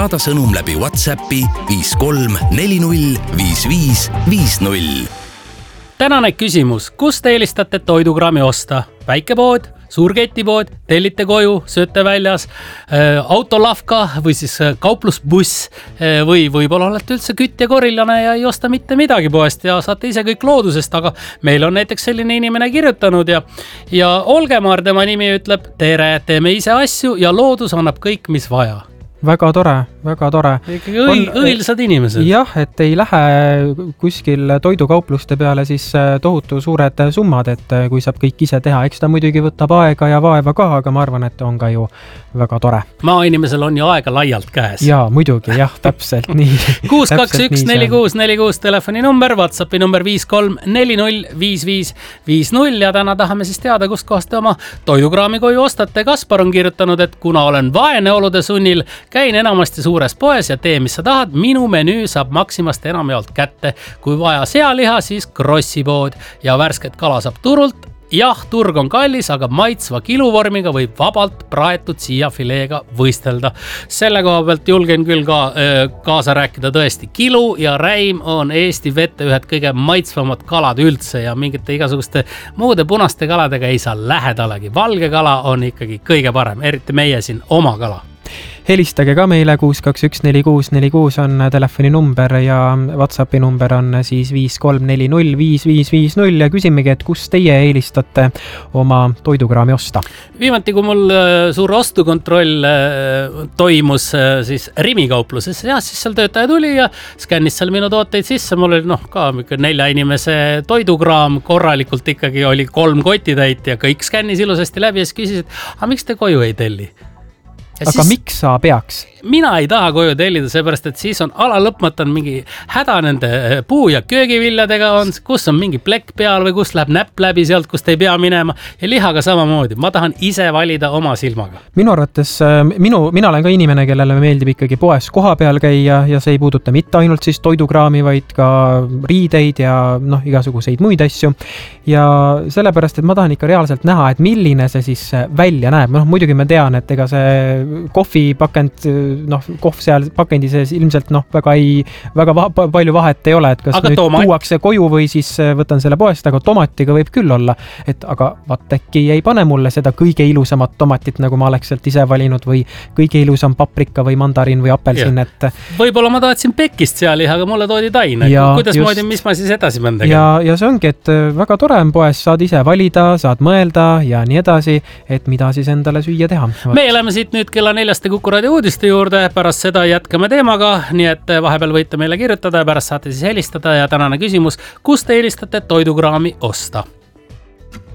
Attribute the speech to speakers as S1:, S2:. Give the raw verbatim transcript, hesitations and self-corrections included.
S1: saada sõnum läbi WhatsAppi viis kolm neli null viis viis viis null.
S2: Tänane küsimus, kus te eelistate toidukraami osta? Väikepood, suurketipood, tellite koju, sööte väljas, äh, autolavka või siis kauplusbuss äh, või võib-olla olete üldse kütt ja korillane ja ei osta mitte midagi poest ja saate ise kõik loodusest, aga meil on näiteks selline inimene kirjutanud ja, ja Olgemar, tema nimi ütleb, tere, teeme ise asju ja loodus annab kõik, mis vaja.
S3: Väga tore, väga tore.
S2: Ikkagi õil, õilsad inimesed.
S3: Jah, et ei lähe kuskil toidukaupluste peale siis tohutu suured summad, et kui saab kõik ise teha. Eks ta muidugi võtab aega ja vaeva ka, aga ma arvan, et on ka ju väga tore.
S2: Maainimesel on ju aega laialt käes.
S3: Jaa, muidugi, jah, täpselt nii.
S2: kuus kaks üks neli kuus neli kuus telefoni number, WhatsAppi number viis kolm neli null viis viis viis null ja täna tahame siis teada, kust kohast te oma toidukraami koju ostate. Kaspar on kirjutanud, et kuna olen vaene olude sunnil, käin enamasti suures poes ja tee, mis sa tahad. Minu menüü saab Maximast enamjaolt kätte. Kui vaja sealiha, siis krossipood ja värsket kala saab turult. Jah, turg on kallis, aga maitsva kiluvormiga võib vabalt praetud siiafileega võistelda. Selle koha pealt julgen küll ka äh, kaasa rääkida tõesti. Kilu ja räim on Eesti vette ühed kõige maitsvamad kalad üldse ja mingite igasuguste muude punaste kaladega ei saa lähedalegi. Valge kala on ikkagi kõige parem, eriti meie siin oma kala.
S3: Helistage ka meile, kuus kaks üks neli kuus neli kuus on telefoni number ja WhatsAppi number on siis viis kolm neli null viis viis viis null ja küsimegi, et kus teie eelistate oma toidukraami osta.
S2: Viimati, kui mul suur ostukontroll toimus siis Rimi kaupluses, ja siis seal töötaja tuli ja skännis seal minu tooteid sisse. Mul oli noh, ka nelja inimese toidukraam, korralikult ikkagi oli kolm kotitäit ja kõik skännis ilusasti läbi ja siis küsis, et aga miks te koju ei telli? Ja
S3: aga siis, miks sa peaks?
S2: Mina ei taha koju tellida, seepärast, et siis on ala lõpmata mingi häda nende puu- ja köögiviljadega on, kus on mingi plekk peal või kus läheb näpp läbi sealt, kust ei pea minema ja lihaga samamoodi. Ma tahan ise valida oma silmaga.
S3: Minu arvates, minu, mina olen ka inimene, kellele meeldib ikkagi poes koha peal käia ja see ei puuduta mitte ainult siis toidukraami, vaid ka riideid ja noh, igasuguseid muid asju. Ja sellepärast, et ma tahan ikka reaalselt näha, et milline see siis välja näeb. No, muidugi ma tean, et ega see kohvipakend, noh, kohv seal pakendi sees ilmselt noh, väga, ei, väga va- palju vahet ei ole, et kas aga nüüd tomat... tuuakse koju või siis võtan selle poest, aga tomatiga võib küll olla, et aga vaat äkki ei pane mulle seda kõige ilusamat tomatit, nagu ma oleks sealt ise valinud või kõige ilusam paprika või mandariin või apelsin, et
S2: võib-olla ma tahtsin pekist sealiha, aga mulle toodi taine. Kuidas just... moodi, mis ma siis edasi pean tegema?
S3: Ja, ja see ongi, et väga tore on poes, saad ise valida, saad mõelda ja nii edasi, et mida siis endale süüa teha.
S2: Me oleme siit nüüd kella neljaste Kuku Raadio uudiste juurde, pärast seda jätkame teemaga, nii et vahepeal võite meile kirjutada ja pärast saate siis helistada ja tänane küsimus, kus te eelistate toidukraami osta?